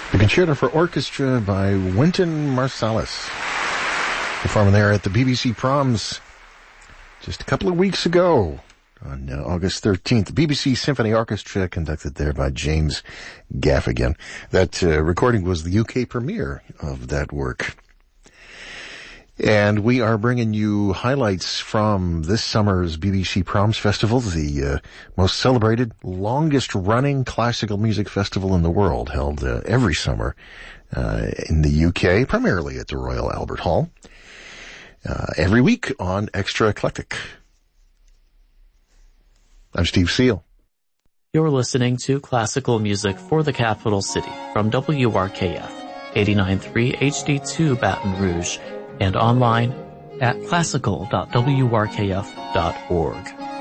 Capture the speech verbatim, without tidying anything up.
The Concerto for Orchestra by Wynton Marsalis, performing there at the B B C Proms just a couple of weeks ago on uh, August thirteenth. The B B C Symphony Orchestra, conducted there by James Gaffigan. That uh, recording was the U K premiere of that work. And we are bringing you highlights from this summer's B B C Proms Festival, the uh, most celebrated, longest-running classical music festival in the world, held uh, every summer uh, in the U K, primarily at the Royal Albert Hall, uh, every week on Extra Eclectic. I'm Steve Seal. You're listening to Classical Music for the Capital City from W R K F, eighty-nine point three H D two Baton Rouge, and online at classical dot w r k f dot org.